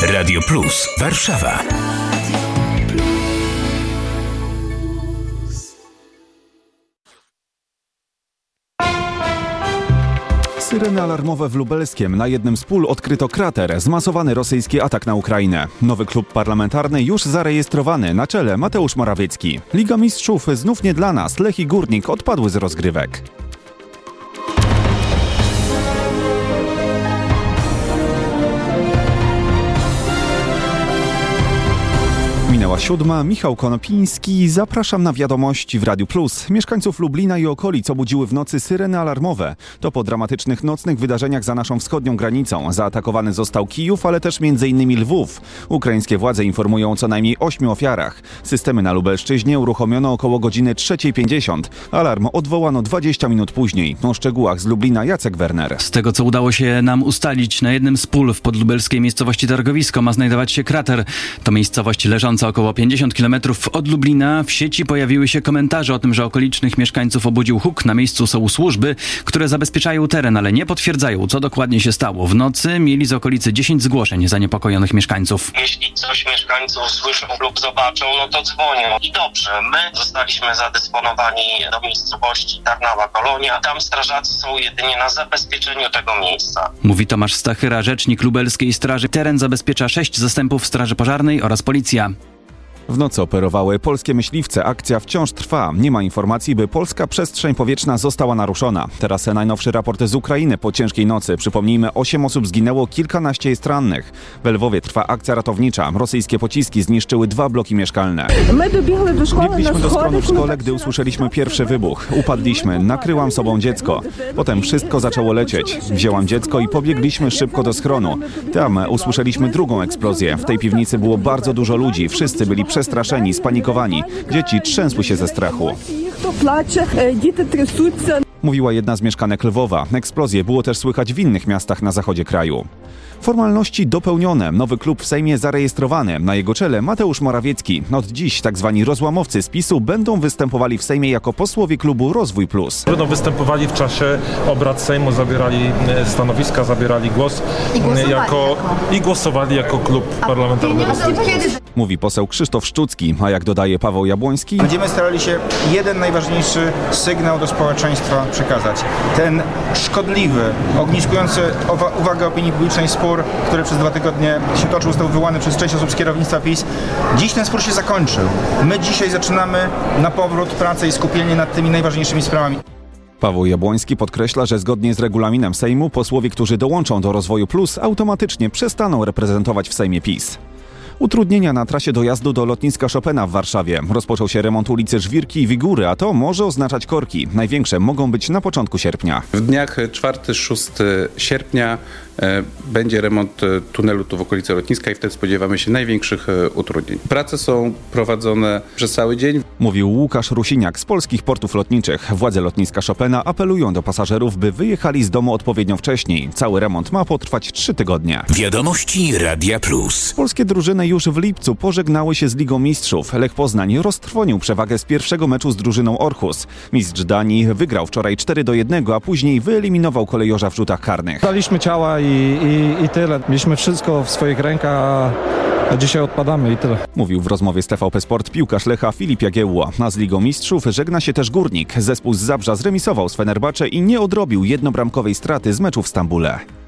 Radio Plus Warszawa. Syreny alarmowe w Lubelskiem. Na jednym z pól odkryto krater. Zmasowany rosyjski atak na Ukrainę. Nowy klub parlamentarny już zarejestrowany. Na czele Mateusz Morawiecki. Liga Mistrzów znów nie dla nas. Lech i Górnik odpadły z rozgrywek. Minęła 7. Michał Konopiński. Zapraszam na wiadomości w Radiu Plus. Mieszkańców Lublina i okolic obudziły w nocy syreny alarmowe. To po dramatycznych nocnych wydarzeniach za naszą wschodnią granicą. Zaatakowany został Kijów, ale też m.in. Lwów. Ukraińskie władze informują o co najmniej 8 ofiarach. Systemy na Lubelszczyźnie uruchomiono około godziny 3:50. Alarm odwołano 20 minut później. O szczegółach z Lublina Jacek Werner. Z tego, co udało się nam ustalić, na jednym z pól w podlubelskiej miejscowości Targowisko ma znajdować się krater. To miejscowość leżąca około 50 km od Lublina. W sieci pojawiły się komentarze o tym, że okolicznych mieszkańców obudził huk. Na miejscu są służby, które zabezpieczają teren, ale nie potwierdzają, co dokładnie się stało. W nocy mieli z okolicy 10 zgłoszeń zaniepokojonych mieszkańców. Jeśli coś mieszkańców słyszą lub zobaczą, no to dzwonią. I dobrze, my zostaliśmy zadysponowani do miejscowości Tarnawa-Kolonia. Tam strażacy są jedynie na zabezpieczeniu tego miejsca. Mówi Tomasz Stachyra, rzecznik lubelskiej straży. Teren zabezpiecza 6 zastępów straży pożarnej oraz policja. W nocy operowały polskie myśliwce. Akcja wciąż trwa. Nie ma informacji, by polska przestrzeń powietrzna została naruszona. Teraz najnowszy raport z Ukrainy po ciężkiej nocy. Przypomnijmy, 8 osób zginęło, kilkanaście jest rannych. W Lwowie trwa akcja ratownicza. Rosyjskie pociski zniszczyły 2 bloki mieszkalne. Biegliśmy do schronu w szkole, gdy usłyszeliśmy pierwszy wybuch. Upadliśmy. Nakryłam sobą dziecko. Potem wszystko zaczęło lecieć. Wzięłam dziecko i pobiegliśmy szybko do schronu. Tam usłyszeliśmy drugą eksplozję. W tej piwnicy było bardzo dużo ludzi. Wszyscy byli przestraszeni, spanikowani. Dzieci trzęsły się ze strachu. Mówiła jedna z mieszkanek Lwowa. Eksplozje było też słychać w innych miastach na zachodzie kraju. Formalności dopełnione. Nowy klub w Sejmie zarejestrowany. Na jego czele Mateusz Morawiecki. Od dziś tzw. rozłamowcy z PiS-u będą występowali w Sejmie jako posłowie klubu Rozwój Plus. Będą występowali w czasie obrad Sejmu, zabierali stanowiska, zabierali głos i głosowali jako klub parlamentarny Rozwój Plus. Mówi poseł Krzysztof Szczucki, a jak dodaje Paweł Jabłoński, będziemy starali się jeden najważniejszy sygnał do społeczeństwa przekazać. Ten szkodliwy, ogniskujący uwagę opinii publicznej spór, który przez 2 tygodnie się toczył, został wywołany przez część osób z kierownictwa PiS. Dziś ten spór się zakończył. My dzisiaj zaczynamy na powrót pracę i skupienie nad tymi najważniejszymi sprawami. Paweł Jabłoński podkreśla, że zgodnie z regulaminem Sejmu posłowie, którzy dołączą do Rozwoju Plus, automatycznie przestaną reprezentować w Sejmie PiS. Utrudnienia na trasie dojazdu do lotniska Chopina w Warszawie. Rozpoczął się remont ulicy Żwirki i Wigury, a to może oznaczać korki. Największe mogą być na początku sierpnia. W dniach 4-6 sierpnia będzie remont tunelu tu w okolicy lotniska i wtedy spodziewamy się największych utrudnień. Prace są prowadzone przez cały dzień. Mówił Łukasz Rusiniak z Polskich Portów Lotniczych. Władze lotniska Chopina apelują do pasażerów, by wyjechali z domu odpowiednio wcześniej. Cały remont ma potrwać 3 tygodnie. Wiadomości Radia Plus. Polskie drużyny już w lipcu pożegnały się z Ligą Mistrzów. Lech Poznań roztrwonił przewagę z pierwszego meczu z drużyną Orhus. Mistrz Danii wygrał wczoraj 4-1, a później wyeliminował Kolejorza w rzutach karnych. Daliśmy ciała i tyle. Mieliśmy wszystko w swoich rękach, a dzisiaj odpadamy i tyle. Mówił w rozmowie z TVP Sport piłkarz Lecha Filip Jagiełło. A z Ligą Mistrzów żegna się też Górnik. Zespół z Zabrza zremisował z Fenerbahce i nie odrobił jednobramkowej straty z meczu w Stambule.